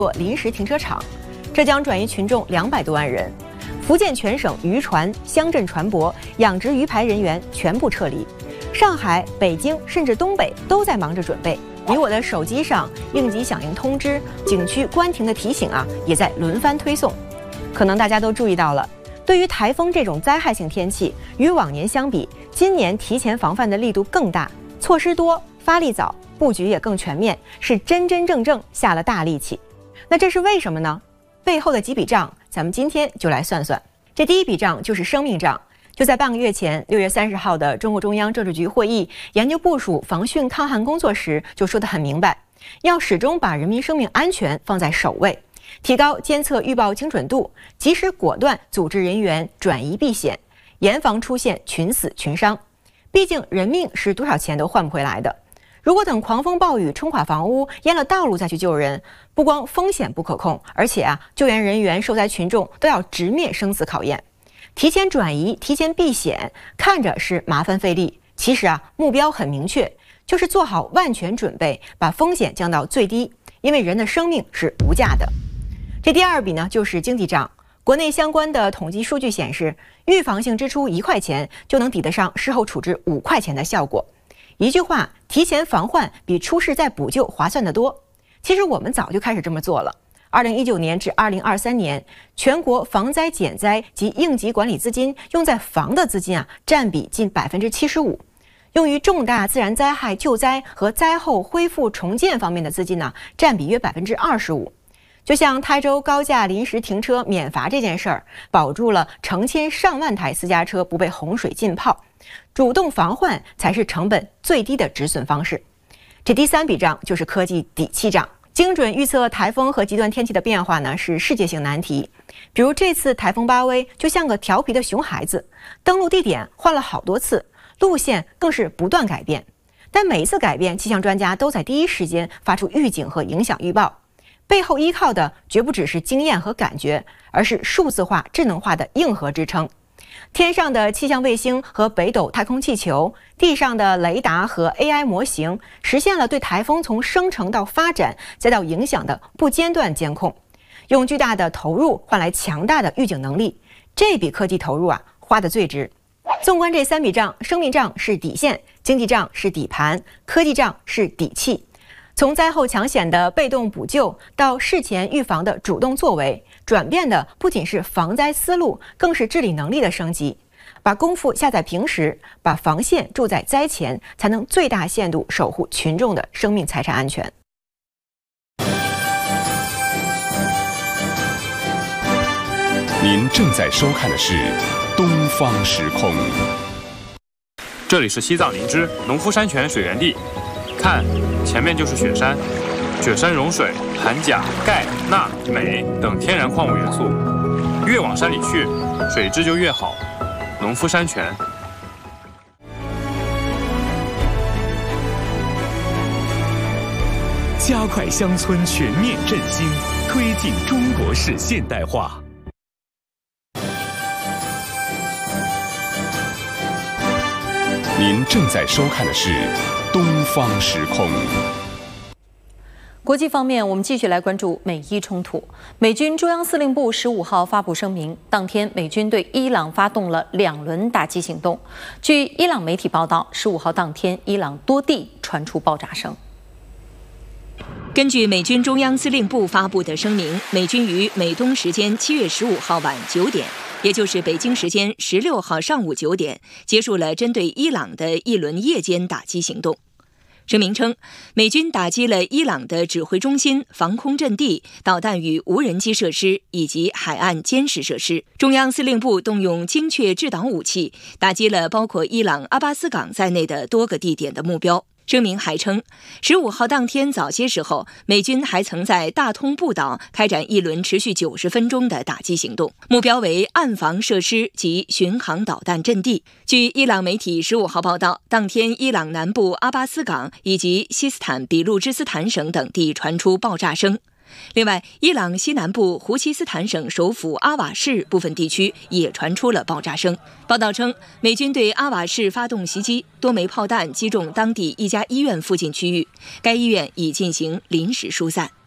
临时停车场，浙江转移群众200多万人，福建全省渔船、乡镇船舶、养殖鱼排人员全部撤离，上海、北京甚至东北都在忙着准备。你我的手机上应急响应通知、景区关停的提醒也在轮番推送。可能大家都注意到了，对于台风这种灾害性天气，与往年相比，今年提前防范的力度更大，措施多，发力早，布局也更全面，是真真正正下了大力气。那这是为什么呢？背后的几笔账，咱们今天就来算算。这第一笔账就是生命账。就在半个月前，6月30号的中共中央政治局会议研究部署防汛抗旱工作时就说得很明白，要始终把人民生命安全放在首位，提高监测预报精准度，及时果断组织人员转移避险，严防出现群死群伤。毕竟人命是多少钱都换不回来的。如果等狂风暴雨冲垮房屋、淹了道路再去救人，不光风险不可控，而且救援人员、受灾群众都要直面生死考验。提前转移、提前避险，看着是麻烦费力，其实目标很明确，就是做好万全准备，把风险降到最低，因为人的生命是无价的。这第二笔呢，就是经济账。国内相关的统计数据显示，预防性支出1块钱就能抵得上事后处置5块钱的效果。一句话，提前防患比出事再补救划算得多。其实我们早就开始这么做了。2019年至2023年，全国防灾减灾及应急管理资金用在防的资金占比近75%，用于重大自然灾害救灾和灾后恢复重建方面的资金占比约25%。就像台州高架临时停车免罚这件事儿，保住了成千上万台私家车不被洪水浸泡。主动防患才是成本最低的止损方式。这第三笔账就是科技底气账。精准预测台风和极端天气的变化呢，是世界性难题。比如这次台风巴威就像个调皮的熊孩子，登陆地点换了好多次，路线更是不断改变。但每一次改变，气象专家都在第一时间发出预警和影响预报，背后依靠的绝不只是经验和感觉，而是数字化、智能化的硬核支撑。天上的气象卫星和北斗太空气球，地上的雷达和 AI 模型，实现了对台风从生成到发展再到影响的不间断监控，用巨大的投入换来强大的预警能力。这笔科技投入花得最值。纵观这3笔账，生命账是底线，经济账是底盘，科技账是底气。从灾后抢险的被动补救到事前预防的主动作为，转变的不仅是防灾思路，更是治理能力的升级。把功夫下在平时，把防线筑在灾前，才能最大限度守护群众的生命财产安全。 您正在收看的是东方时空。 这里是西藏林芝农夫山泉水源地，看，前面就是雪山。雪山融水，含钾、钙、钠、镁等天然矿物元素，越往山里去，水质就越好。农夫山泉。 加快乡村全面振兴，推进中国式现代化。您正在收看的是东方时空。 国际方面，我们继续来关注美伊冲突。美军中央司令部15号发布声明，当天美军对伊朗发动了2轮打击行动。据伊朗媒体报道，15号当天，伊朗多地传出爆炸声。 根据美军中央司令部发布的声明，美军于美东时间7月15号晚9点，也就是北京时间16号上午9点，结束了针对伊朗的一轮夜间打击行动。声明称，美军打击了伊朗的指挥中心、防空阵地、导弹与无人机设施以及海岸监视设施。中央司令部动用精确制导武器，打击了包括伊朗阿巴斯港在内的多个地点的目标。声明还称，15号当天早些时候，美军还曾在大通布岛开展一轮持续90分钟的打击行动，目标为岸防设施及巡航导弹阵地。据伊朗媒体15号报道，当天伊朗南部阿巴斯港以及西斯坦比路支斯坦省等地传出爆炸声。另外，伊朗西南部胡齐斯坦省首府阿瓦市部分地区也传出了爆炸声。报道称，美军对阿瓦市发动袭击，多枚炮弹击中当地一家医院附近区域，该医院已进行临时疏散。